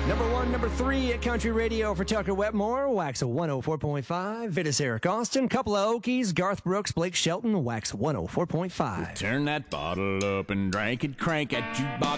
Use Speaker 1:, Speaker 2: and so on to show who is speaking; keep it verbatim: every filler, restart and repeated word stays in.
Speaker 1: Number one, number three at Country Radio for Tucker Wetmore, Wax one oh four point five. Vitus Eric Austin, couple of Okies, Garth Brooks, Blake Shelton, Wax one oh four point five.
Speaker 2: Turn that bottle up and drink it, crank that jukebox